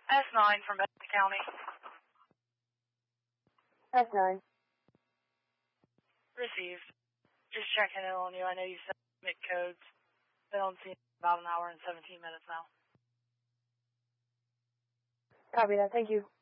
S9 from Benton County. S9. Received. Just checking in on you. I know you sent MIC codes. Been on scene about an hour and 17 minutes now. Copy that. Thank you.